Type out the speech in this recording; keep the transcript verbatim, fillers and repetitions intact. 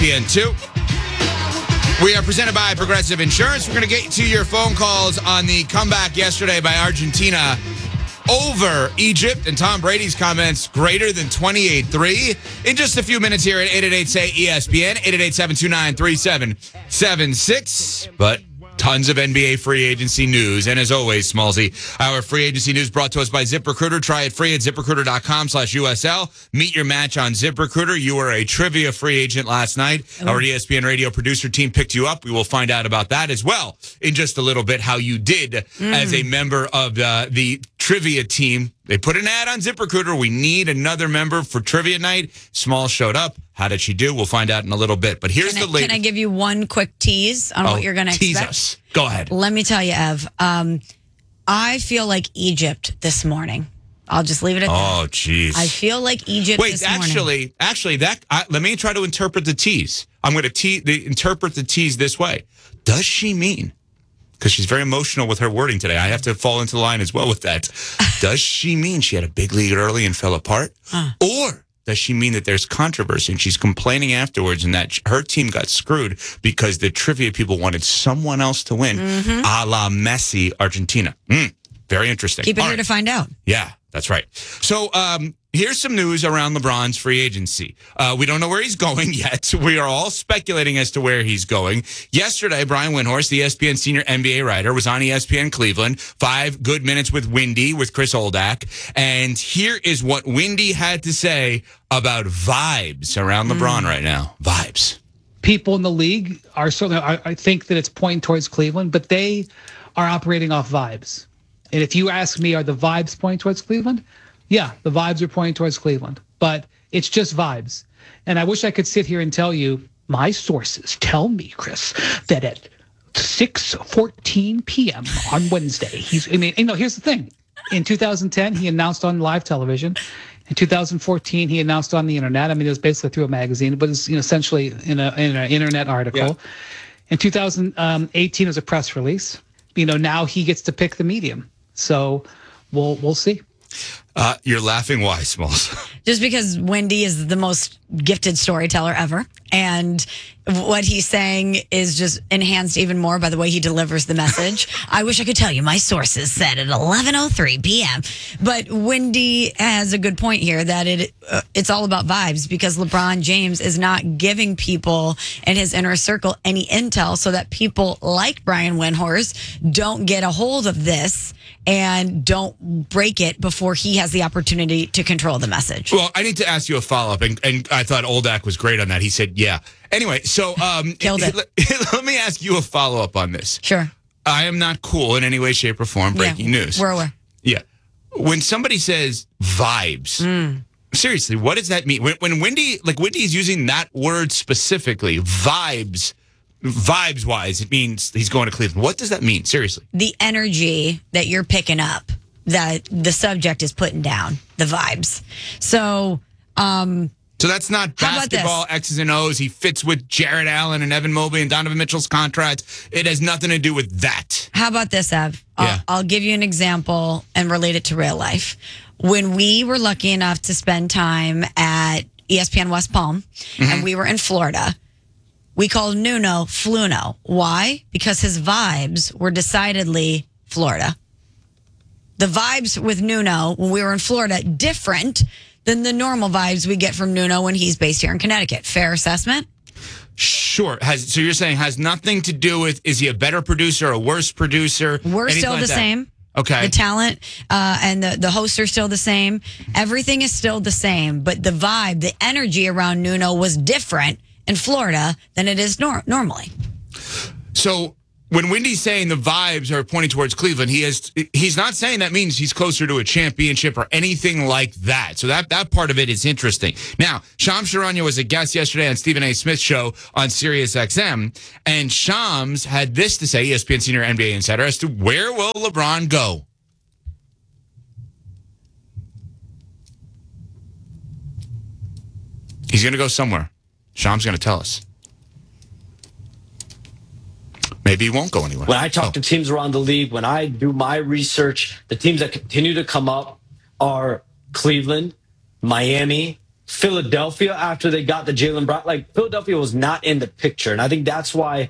P N two. We are presented by Progressive Insurance. We're going to get to your phone calls on the comeback yesterday by Argentina over Egypt and Tom Brady's comments greater than twenty-eight three in just a few minutes here at eight eight eight, S A Y, E S P N, eight eight eight, seven two nine, three seven seven six. But tons of N B A free agency news. And as always, Smallsy, our free agency news brought to us by ZipRecruiter. Try it free at ZipRecruiter.com slash USL. Meet your match on ZipRecruiter. You were a trivia free agent last night. Oh. Our E S P N radio producer team picked you up. We will find out about that as well in just a little bit, how you did mm. as a member of uh, the trivia team. They put an ad on ZipRecruiter. We need another member for trivia night. Small showed up. How did she do? We'll find out in a little bit. But here's can the I, latest. Can I give you one quick tease on oh, what you're going to expect? Tease us. Go ahead. Let me tell you, Ev. Um, I feel like Egypt this morning. I'll just leave it at oh, that. Oh, jeez. I feel like Egypt Wait, this actually, morning. actually, that I, let me try to interpret the tease. I'm going to te- the, interpret the tease this way. Does she mean? Because she's very emotional with her wording today. I have to fall into line as well with that. Does she mean she had a big lead early and fell apart? Uh. Or does she mean that there's controversy and she's complaining afterwards and that her team got screwed because the trivia people wanted someone else to win, mm-hmm. a la Messi, Argentina? Mm, very interesting. Keep it All here right. to find out. Yeah, that's right. So, um, here's some news around LeBron's free agency. Uh, we don't know where he's going yet. We are all speculating as to where he's going. Yesterday, Brian Windhorst, the E S P N senior N B A writer, was on E S P N Cleveland. Five good minutes with Windy, with Chris Oldak. And here is what Windy had to say about vibes around mm. LeBron right now. Vibes. People in the league are certainly, I, I think that it's pointing towards Cleveland, but they are operating off vibes. And if you ask me, are the vibes pointing towards Cleveland? Yeah, the vibes are pointing towards Cleveland, but it's just vibes. And I wish I could sit here and tell you, my sources tell me, Chris, that at six fourteen p.m. on Wednesday, he's, I mean, you know, here's the thing. In two thousand ten, he announced on live television. In two thousand fourteen, he announced on the internet. I mean, it was basically through a magazine, but it's, you know, essentially in, a, in an internet article. Yeah. In two thousand eighteen, it was a press release. You know, now he gets to pick the medium. So we'll we'll see. Uh, you're laughing. Why, Smalls? Just because Wendy is the most gifted storyteller ever. And what he's saying is just enhanced even more by the way he delivers the message. I wish I could tell you my sources said at eleven oh three p.m. But Wendy has a good point here that it uh, it's all about vibes, because LeBron James is not giving people in his inner circle any intel so that people like Brian Windhorst don't get a hold of this and don't break it before he has the opportunity to control the message. Well, I need to ask you a follow-up, and, and I thought Oldak was great on that. He said, yeah. Anyway, so um, Killed it. Let, let me ask you a follow-up on this. Sure. I am not cool in any way, shape, or form. Breaking yeah, news. We're aware. Yeah. When somebody says vibes, mm. seriously, what does that mean? When, when Wendy, like Wendy is using that word specifically, vibes, vibes-wise, it means he's going to Cleveland. What does that mean? Seriously. The energy that you're picking up, that the subject is putting down, the vibes. So, um... So that's not basketball X's and O's. He fits with Jared Allen and Evan Mobley and Donovan Mitchell's contract. It has nothing to do with that. How about this, Ev? Yeah. I'll, I'll give you an example and relate it to real life. When we were lucky enough to spend time at E S P N West Palm, mm-hmm. and we were in Florida, we called Nuno Fluno. Why? Because his vibes were decidedly Florida. The vibes with Nuno when we were in Florida, different than the normal vibes we get from Nuno when he's based here in Connecticut. Fair assessment? Sure. Has, so you're saying has nothing to do with, is he a better producer, a worse producer? We're still like the that? same. Okay. The talent uh, and the, the hosts are still the same. Everything is still the same. But the vibe, the energy around Nuno was different in Florida than it is nor- normally. So when Wendy's saying the vibes are pointing towards Cleveland, he has he's not saying that means he's closer to a championship or anything like that. So that, that part of it is interesting. Now, Shams Charania was a guest yesterday on Stephen A. Smith's show on Sirius X M, and Shams had this to say, E S P N senior N B A insider, as to where will LeBron go? He's going to go somewhere. Shams going to tell us. Maybe he won't go anywhere. When I talk oh. to teams around the league, when I do my research, the teams that continue to come up are Cleveland, Miami, Philadelphia after they got the Jalen Brown. Like Philadelphia was not in the picture, and I think that's why